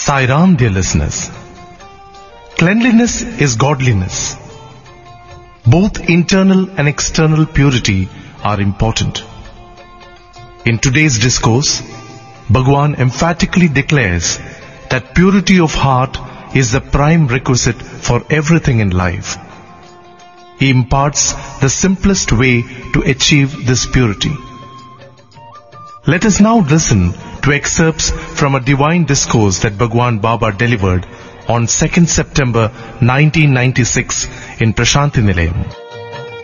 Sai Ram, dear listeners. Cleanliness is godliness. Both internal and external purity are important. In today's discourse, Bhagwan emphatically declares that purity of heart is the prime requisite for everything in life. He imparts the simplest way to achieve this purity. Let us now listen to excerpts from a divine discourse that Bhagwan Baba delivered on 2nd September 1996 in Prashanti Nilayam.